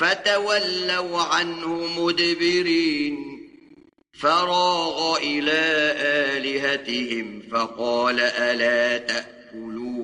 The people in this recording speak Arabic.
فتولوا عنه مدبرين. فراغ إلى آلهتهم فقال ألا تأكلون